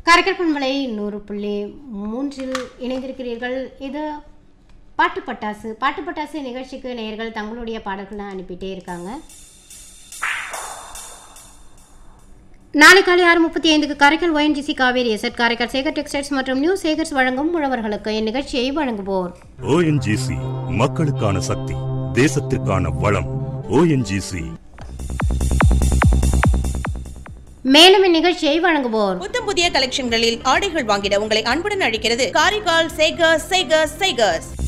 காரைக்கால் பண்பலை 100.3 இணைந்திருக்கிறீர்கள். இது பாட்டு பட்டாசு நிகழ்ச்சிக்கு நேயர்கள் தங்களுடைய பாடல்களை அனுப்பிட்டே இருக்காங்க. நாளை காலை 6:35 Karaikal ONGC Kaveri zed, Karaikal Sekar textiles மற்றும் நியூ சேகர்ஸ் வழங்கும் உழவர்களுக்கு இந்நிகழ்ச்சியை வழங்குவோர். ONGC மக்களுக்கான சக்தி, தேசத்திற்கான வளம். ONGC. மேலும் இந்நிகழ்ச்சியை வழங்குவோர். புத்தம் புதிய கலெக்ஷன்களில் ஆடைகள் வாங்கிட உங்களை அன்புடன் அழைக்கிறது காரைக்கால் சேகர்ஸ்.